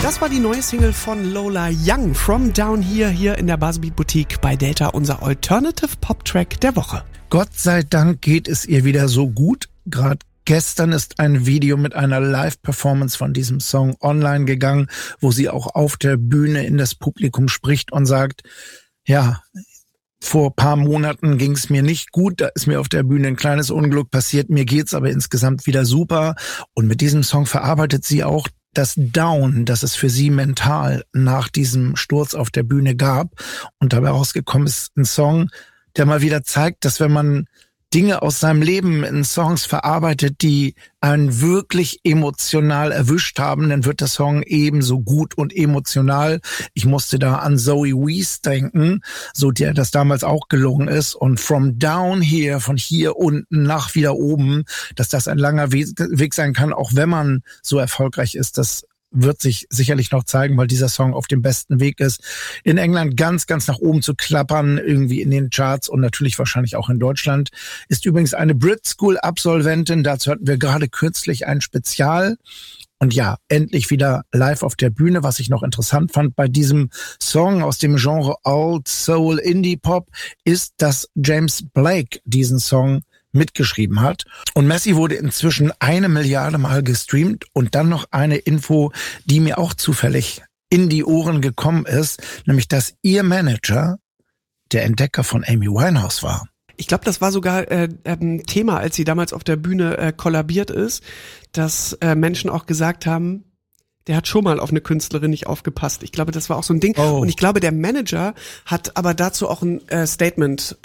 Das war die neue Single von Lola Young, From Down Here, hier in der Buzzbeat Boutique bei Delta, unser Alternative Pop Track der Woche. Gott sei Dank geht es ihr wieder so gut. Gerade gestern ist ein Video mit einer Live-Performance von diesem Song online gegangen, wo sie auch auf der Bühne in das Publikum spricht und sagt, ja, vor paar Monaten ging es mir nicht gut, da ist mir auf der Bühne ein kleines Unglück passiert, mir geht's aber insgesamt wieder super. Und mit diesem Song verarbeitet sie auch das Down, das es für sie mental nach diesem Sturz auf der Bühne gab. Und dabei rausgekommen ist ein Song, der mal wieder zeigt, dass wenn man Dinge aus seinem Leben in Songs verarbeitet, die einen wirklich emotional erwischt haben, dann wird der Song ebenso gut und emotional. Ich musste da an Zoe Wees denken, so der das damals auch gelungen ist. Und From Down Here, von hier unten nach wieder oben, dass das ein langer Weg sein kann, auch wenn man so erfolgreich ist, das wird sich sicherlich noch zeigen, weil dieser Song auf dem besten Weg ist, in England ganz, ganz nach oben zu klappern, irgendwie in den Charts und natürlich wahrscheinlich auch in Deutschland. Ist übrigens eine Brit School Absolventin, dazu hatten wir gerade kürzlich ein Spezial. Und ja, endlich wieder live auf der Bühne. Was ich noch interessant fand bei diesem Song aus dem Genre Old Soul Indie Pop, ist, dass James Blake diesen Song mitgeschrieben hat. Und Messi wurde inzwischen 1 Milliarde Mal gestreamt. Und dann noch eine Info, die mir auch zufällig in die Ohren gekommen ist, nämlich dass ihr Manager der Entdecker von Amy Winehouse war. Ich glaube, das war sogar Thema, als sie damals auf der Bühne kollabiert ist, dass Menschen auch gesagt haben, der hat schon mal auf eine Künstlerin nicht aufgepasst. Ich glaube, das war auch so ein Ding. Oh. Und ich glaube, der Manager hat aber dazu auch ein Statement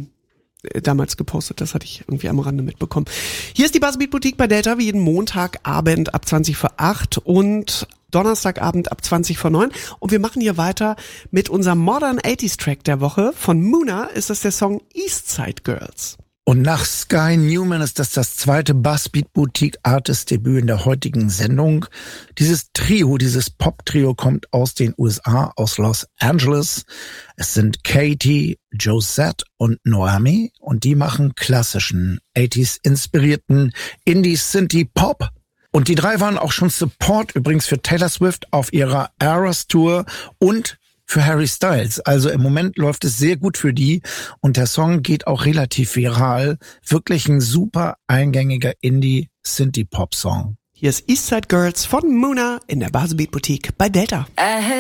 damals gepostet. Das hatte ich irgendwie am Rande mitbekommen. Hier ist die Buzzbeat Boutique bei Delta, wie jeden Montagabend ab 20 vor 8 und Donnerstagabend ab 20 vor 9. Und wir machen hier weiter mit unserem Modern 80s Track der Woche. Von Muna ist das der Song Eastside Girls. Und nach Sky Newman ist das zweite Buzzbeat Boutique Artist Debüt in der heutigen Sendung. Dieses Pop-Trio kommt aus den USA, aus Los Angeles. Es sind Katie, Josette und Noemi und die machen klassischen 80s inspirierten Indie-Synthie-Pop. Und die drei waren auch schon Support übrigens für Taylor Swift auf ihrer Eras Tour und für Harry Styles. Also im Moment läuft es sehr gut für die und der Song geht auch relativ viral. Wirklich ein super eingängiger Indie-Synthie-Pop-Song. Hier ist Eastside Girls von Muna in der Buzzbeat Boutique bei Delta.